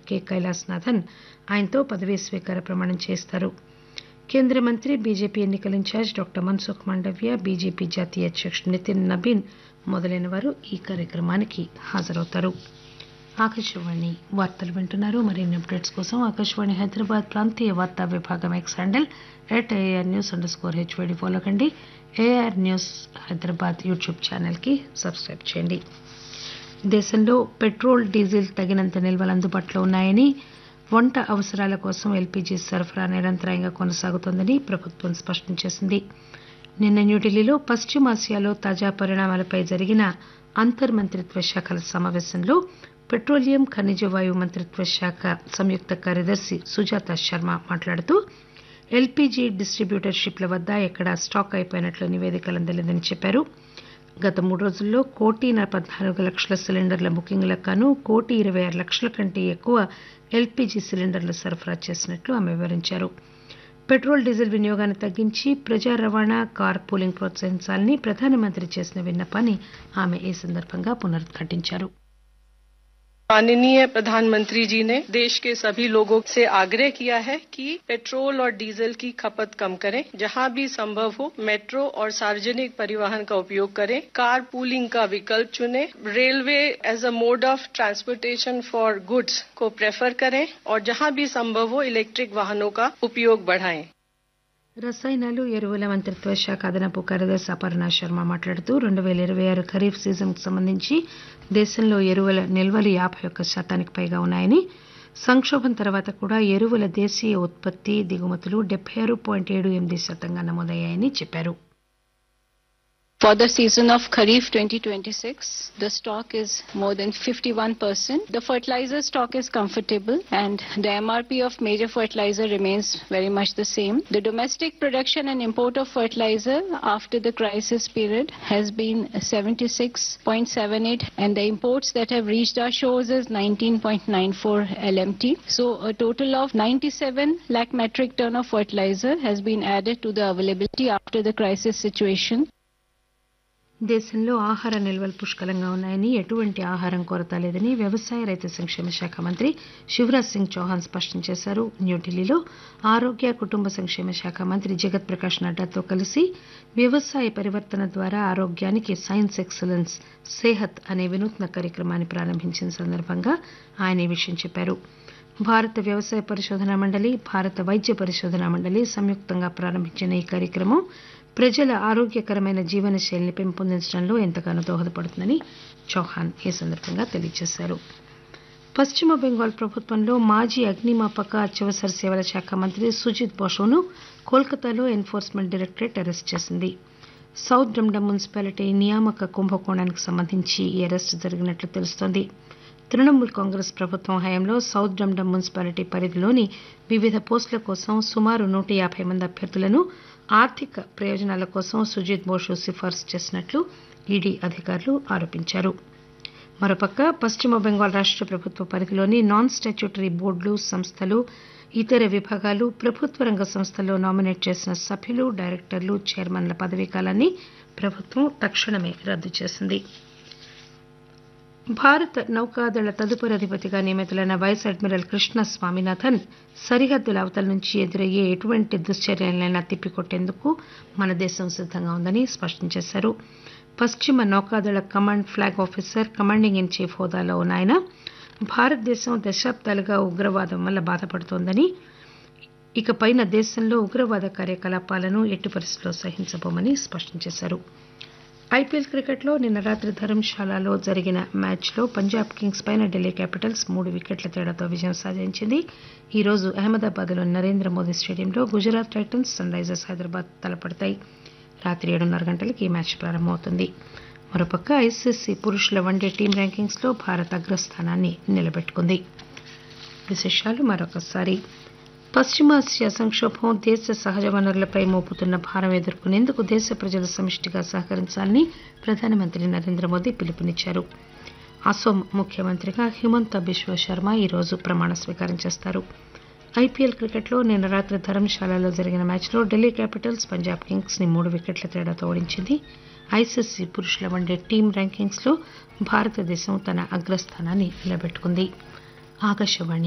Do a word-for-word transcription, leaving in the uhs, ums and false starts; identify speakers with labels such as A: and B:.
A: K Kailasanathan ఆయనతో పదవీ స్వీకార ప్రమాణం చేయిస్తారు. కేంద్ర మంత్రి బీజేపీ ఎన్నికల incharge doctor Mansukh Mandaviya, BJP జాతీయ అధ్యక్షుడు నితిన్ నబీన్ మొదలైన వారు ఈ కార్యక్రమానికి హాజరవుతారు. ఆకాశవాణి వార్తలు వింటున్నారు. మరిన్ని అప్డేట్స్ కోసం ఆకాశవాణి హైదరాబాద్ ప్రాంతీయ వార్తా విభాగం X handle at AR news under score HYD follow కండి. ఏఆర్ న్యూస్ హైదరాబాద్ యూట్యూబ్ ఛానల్కి సబ్స్క్రైబ్ చేయండి. దేశంలో పెట్రోల్, డీజిల్ తగినంత నిల్వలు అందుబాటులో ఉన్నాయని, వంట అవసరాల కోసం ఎల్పీజీ సరఫరా నిరంతరాయంగా కొనసాగుతోందని ప్రభుత్వం స్పష్టం చేసింది. నిన్న న్యూఢిల్లీలో పశ్చిమాసియాలో తాజా పరిణామాలపై జరిగిన అంతర్ మంత్రిత్వ శాఖల సమావేశంలో పెట్రోలియం, ఖనిజ వాయువు మంత్రిత్వ శాఖ సంయుక్త కార్యదర్శి సుజాత శర్మ మాట్లాడుతూ ఎల్పీజీ డిస్టిబ్యూటర్షిప్ల వద్ద ఎక్కడా స్టాక్ అయిపోయినట్లు నివేదికలు అందలేదని చెప్పారు. గత మూడు రోజుల్లో కోటి పద్నాలుగు లక్షల సిలిండర్ల బుకింగ్లకు గాను కోటి ఇరవై ఆరు లక్షల కంటే ఎక్కువ ఎల్పీజీ సిలిండర్లు సరఫరా చేసినట్లు ఆమె వివరించారు. పెట్రోల్, డీజిల్ వినియోగాన్ని తగ్గించి ప్రజా రవాణా, కార్ పూలింగ్ ప్రోత్సహించాలని ప్రధానమంత్రి చేసిన విన్నపాన్ని ఆమె ఈ సందర్భంగా పునరుద్ఘాటించారు.
B: माननीय प्रधानमंत्री जी ने देश के सभी लोगों से आग्रह किया है कि पेट्रोल और डीजल की खपत कम करें, जहां भी संभव हो मेट्रो और सार्वजनिक परिवहन का उपयोग करें, कार पूलिंग का विकल्प चुनें, railway as a mode of transportation for goods को प्रेफर करें और जहां भी संभव हो इलेक्ट्रिक वाहनों का उपयोग बढ़ाएं.
A: రసాయనాలు, ఎరువుల మంత్రిత్వ శాఖ అదనపు కార్యదర్శి అపర్ణ శర్మ మాట్లాడుతూ రెండు పేల ఇరవై ఆరు ఖరీఫ్ సీజన్కు సంబంధించి దేశంలో ఎరువుల నిల్వలు యాభై ఒక్క శాతానికి పైగా ఉన్నాయని, సంక్షోభం తర్వాత కూడా ఎరువుల దేశీయ ఉత్పత్తి, దిగుమతులు డెబ్బై ఆరు పాయింట్ ఏడు ఎనిమిది శాతంగా నమోదయ్యాయని చెప్పారు.
C: For the season of Kharif twenty twenty-six, the stock is more than fifty-one percent. The fertilizer stock is comfortable and the M R P of major fertilizer remains very much the same. The domestic production and import of fertilizer after the crisis period has been seventy-six point seven eight and the imports that have reached our shores is nineteen point nine four L M T. So a total of ninety-seven lakh metric ton of fertilizer has been added to the availability after the crisis situation.
A: దేశంలో ఆహార నిల్వలు పుష్కలంగా ఉన్నాయని, ఎటువంటి ఆహారం కొరత లేదని వ్యవసాయ, రైతు సంక్షేమ శాఖ మంత్రి శివరాజ్ సింగ్ చౌహాన్ స్పష్టం చేశారు. న్యూఢిల్లీలో ఆరోగ్య, కుటుంబ సంక్షేమ శాఖ మంత్రి జగత్ ప్రకాష్ నడ్డాతో కలిసి వ్యవసాయ పరివర్తన ద్వారా ఆరోగ్యానికి సైన్స్ ఎక్సలెన్స్ సేహత్ అనే వినూత్న కార్యక్రమాన్ని ప్రారంభించిన సందర్భంగా ఆయన ఈ విషయం చెప్పారు. భారత వ్యవసాయ పరిశోధనా మండలి, భారత వైద్య పరిశోధనా మండలి సంయుక్తంగా ప్రారంభించిన ఈ కార్యక్రమం ప్రజల ఆరోగ్యకరమైన జీవనశైలిని పెంపొందించడంలో ఎంతగానో దోహదపడుతుందని చౌహాన్ ఈ సందర్భంగా తెలియజేశారు. పశ్చిమ బెంగాల్ ప్రభుత్వంలో మాజీ అగ్నిమాపక, అత్యవసర సేవల శాఖ మంత్రి సుజిత్ బోసును కోల్కతాలో ఎన్ఫోర్స్మెంట్ డైరెక్టరేట్ అరెస్ట్ చేసింది. సౌత్ డమ్డమ్ మున్సిపాలిటీ నియామక కుంభకోణానికి సంబంధించి ఈ అరెస్టు జరిగినట్లు తెలుస్తోంది. తృణమూల్ కాంగ్రెస్ ప్రభుత్వం హయాంలో సౌత్ డమ్డమ్ మున్సిపాలిటీ పరిధిలోని వివిధ పోస్టుల కోసం సుమారు నూట యాభై మంది అభ్యర్థులను ఆర్థిక ప్రయోజనాల కోసం సుజిత్ బోసు సిఫార్సు చేసినట్లు ఈడీ అధికారులు ఆరోపించారు. మరోపక్క పశ్చిమ బెంగాల్ రాష్ట ప్రభుత్వ పరిధిలోని నాన్ స్టాట్యూటరీ బోర్డులు, సంస్థలు, ఇతర విభాగాలు, ప్రభుత్వ రంగ సంస్థల్లో నామినేట్ చేసిన సభ్యులు, డైరెక్టర్లు, చైర్మన్ల పదవీకాలాన్ని ప్రభుత్వం తక్షణమే రద్దు చేసింది. భారత నౌకాదళ తదుపరి అధిపతిగా నియమితులైన వైస్ అడ్మిరల్ కృష్ణ స్వామినాథన్ సరిహద్దుల అవతల నుంచి ఎదురయ్యే ఎటువంటి దుశ్చర్యలైనా తిప్పికొట్టేందుకు మన దేశం సిద్దంగా ఉందని స్పష్టం చేశారు. పశ్చిమ నౌకాదళ command flag officer, commanding in chief హోదాలో ఉన్న ఆయన భారతదేశం దశాబ్దాలుగా ఉగ్రవాదం వల్ల బాధపడుతోందని, ఇకపైన దేశంలో ఉగ్రవాద కార్యకలాపాలను ఎట్టి పరిస్థితుల్లో సహించబోమని స్పష్టం చేశారు. ఐపీఎల్ క్రికెట్లో నిన్న రాత్రి ధర్మశాలలో జరిగిన మ్యాచ్లో పంజాబ్ కింగ్స్ పైన ఢిల్లీ క్యాపిటల్స్ మూడు వికెట్ల తేడాతో విజయం సాధించింది. ఈ రోజు అహ్మదాబాద్లోని నరేంద్ర మోదీ స్టేడియంలో Gujarat Titans, sun Risers Hyderabad తలపడతాయి. రాత్రి ఏడున్నర గంటలకు ఈ మ్యాచ్ ప్రారంభమవుతుంది. మరోపక్క ఐసీసీ పురుషుల వన్డే టీం ర్యాంకింగ్స్లో భారత్ అగ్రస్థానాన్ని నిలబెట్టుకుంది. విశేషాలు మరొకసారి. పశ్చిమాసియా సంక్షోభం దేశ సహజ వనరులపై మోపుతున్న భారం ఎదుర్కొనేందుకు దేశ ప్రజలు సమిష్టిగా సహకరించాలని ప్రధానమంత్రి నరేంద్ర మోదీ పిలుపునిచ్చారు. అసోం ముఖ్యమంత్రిగా హిమంత బిశ్వ శర్మ ఈరోజు ప్రమాణ స్వీకారం చేస్తారు. ఐపీఎల్ క్రికెట్లో నిన్న రాత్రి ధర్మశాలలో జరిగిన మ్యాచ్లో ఢిల్లీ క్యాపిటల్స్ పంజాబ్ కింగ్స్ ని మూడు వికెట్ల తేడాతో ఓడించింది. ఐసీసీ పురుషుల వన్డే టీం ర్యాంకింగ్స్లో భారతదేశం తన అగ్రస్థానాన్ని నిలబెట్టుకుంది. ఆకాశవాణి